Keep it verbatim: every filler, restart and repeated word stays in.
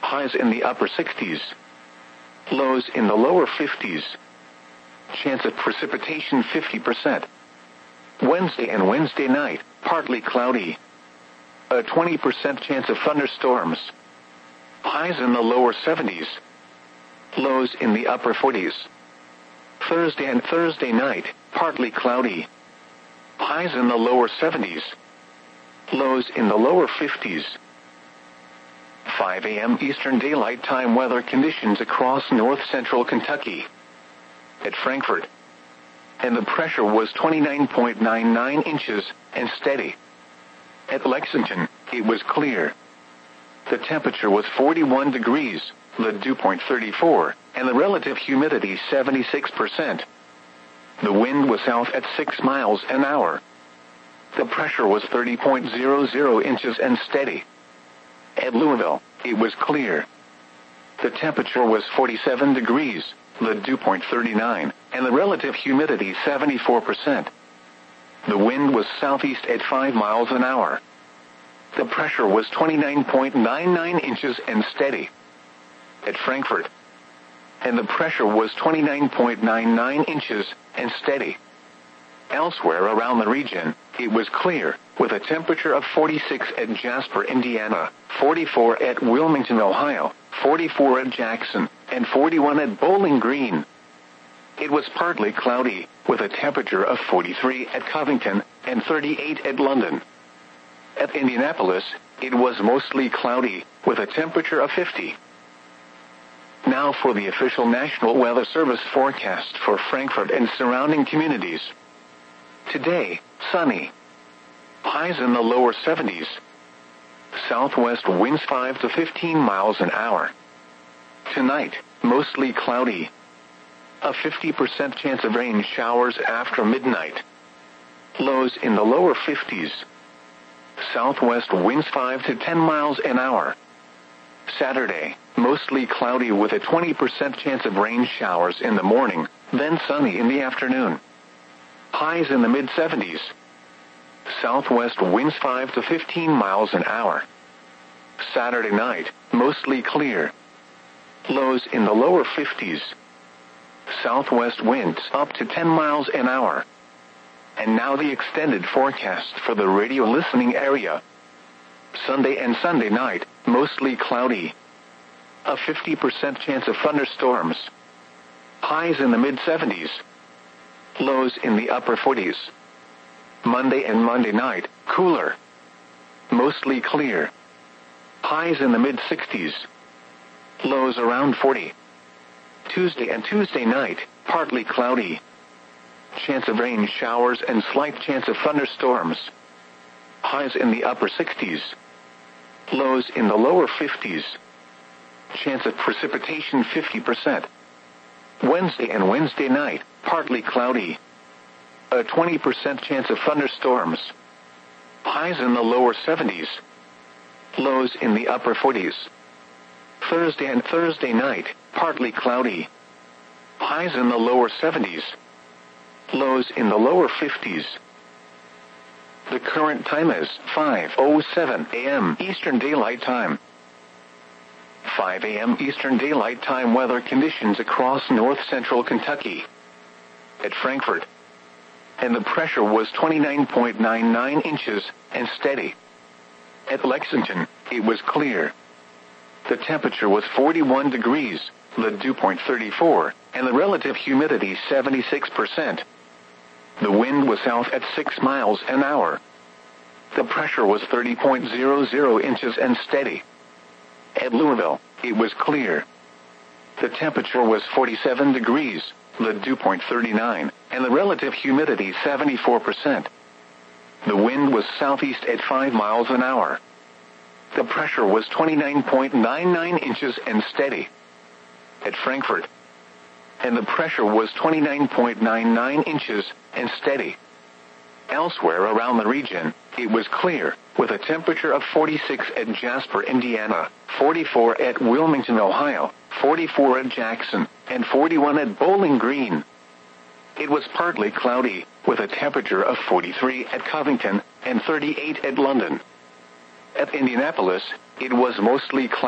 Highs in the upper sixties. Lows in the lower fifties. Chance of precipitation fifty percent. Wednesday and Wednesday night, partly cloudy. A twenty percent chance of thunderstorms. Highs in the lower seventies. Lows in the upper forties. Thursday and Thursday night, partly cloudy. Highs in the lower seventies. Lows in the lower fifties. five a m Eastern Daylight Time weather conditions across north-central Kentucky. At Frankfort. And the pressure was twenty-nine point nine nine inches and steady. At Lexington, it was clear. The temperature was forty-one degrees, the dew point thirty-four, and the relative humidity seventy-six percent. The wind was south at six miles an hour. The pressure was thirty point zero zero inches and steady. At Louisville, it was clear. The temperature was forty-seven degrees, the dew point thirty-nine, and the relative humidity seventy-four percent. The wind was southeast at five miles an hour. The pressure was twenty-nine point nine nine inches and steady. At Frankfort. And the pressure was twenty-nine point nine nine inches and steady. Elsewhere around the region, it was clear, with a temperature of forty-six at Jasper, Indiana, forty-four at Wilmington, Ohio, forty-four at Jackson, and forty-one at Bowling Green. It was partly cloudy, with a temperature of forty-three at Covington and thirty-eight at London. At Indianapolis, it was mostly cloudy, with a temperature of fifty. Now for the official National Weather Service forecast for Frankfort and surrounding communities. Today, sunny. Highs in the lower seventies. Southwest winds five to fifteen miles an hour. Tonight, mostly cloudy. A fifty percent chance of rain showers after midnight. Lows in the lower fifties. Southwest winds five to ten miles an hour. Saturday, mostly cloudy with a twenty percent chance of rain showers in the morning, then sunny in the afternoon. Highs in the mid seventies. Southwest winds five to fifteen miles an hour. Saturday night, mostly clear. Lows in the lower fifties. Southwest winds up to ten miles an hour. And now the extended forecast for the radio listening area. Sunday and Sunday night, mostly cloudy. A fifty percent chance of thunderstorms. Highs in the mid seventies. Lows in the upper forties. Monday and Monday night, cooler. Mostly clear. Highs in the mid sixties. Lows around forty. Tuesday and Tuesday night, partly cloudy. Chance of rain showers and slight chance of thunderstorms. Highs in the upper sixties. Lows in the lower fifties. Chance of precipitation fifty percent. Wednesday and Wednesday night, partly cloudy. A twenty percent chance of thunderstorms. Highs in the lower seventies. Lows in the upper forties. Thursday and Thursday night, partly cloudy. Highs in the lower seventies. Lows in the lower fifties. The current time is five oh seven a m Eastern Daylight Time. five a m Eastern Daylight Time weather conditions across north-central Kentucky. At Frankfort. And the pressure was twenty-nine point nine nine inches and steady. At Lexington, it was clear. The temperature was forty-one degrees, the dew point thirty-four, and the relative humidity seventy-six percent. The wind was south at six miles an hour. The pressure was thirty point zero zero inches and steady. At Louisville, it was clear. The temperature was forty-seven degrees, the dew point thirty-nine, and the relative humidity seventy-four percent. The wind was southeast at five miles an hour. The pressure was twenty-nine point nine nine inches and steady. At Frankfort. And the pressure was twenty-nine point nine nine inches and steady. Elsewhere around the region, it was clear, with a temperature of forty-six at Jasper, Indiana, forty-four at Wilmington, Ohio, forty-four at Jackson, and forty-one at Bowling Green. It was partly cloudy, with a temperature of forty-three at Covington and thirty-eight at London. At Indianapolis, it was mostly cloudy.